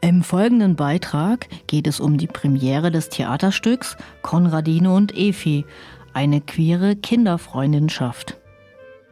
Im folgenden Beitrag geht es um die Premiere des Theaterstücks Konradine und Efi, eine queere Kinderfreundinschaft.